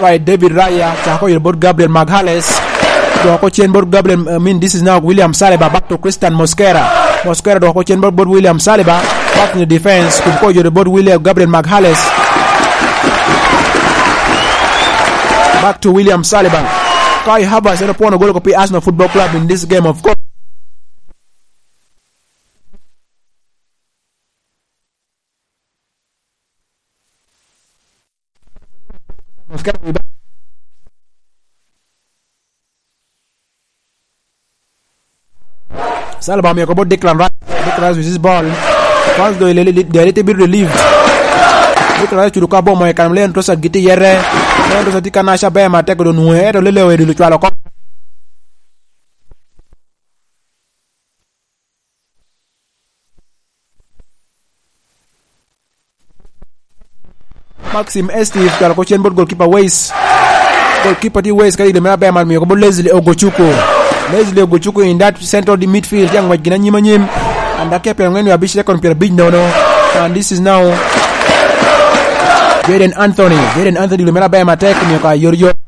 by David Raya chako yobot Gabriel Magalhaes do ko chen bot Gabriel this is now William Saliba back to Christian Mosquera do ko chen bot William Saliba back in the defense ko yobot William Gabriel Magalhaes back to William Saliba. Kai Havertz and upon a goal copy Arsenal Football Club in this game, of course. Saliba may go Declan Rice with his ball. Once they a little bit relieved. Declan Rice to the cabo my can learn to sa giti yere. Learn to sa tika na siya ba mateko do nuhe do lelewe di luchwalo ko. Maxim Estif kala ko chen bot goalkeeper Ways. Goalkeeper di Ways kali de mena ba mal mi ko Leslie Ogochukwu in that center of the midfield yang wajina nyim and that kept ngeni wa bish second player big no and this is now Jaden Anthony le mena ba ma tek mi ko Yorio